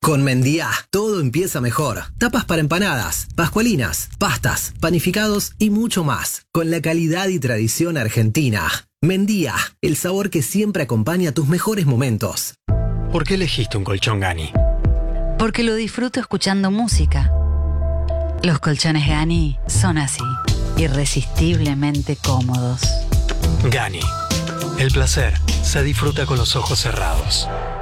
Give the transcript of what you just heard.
Con Mendía, todo empieza mejor. Tapas para empanadas, pascualinas, pastas, panificados y mucho más. Con la calidad y tradición argentina. Mendía, el sabor que siempre acompaña tus mejores momentos. ¿Por qué elegiste un colchón Gani? Porque lo disfruto escuchando música. Los colchones Gani son así, irresistiblemente cómodos. Gani, el placer se disfruta con los ojos cerrados.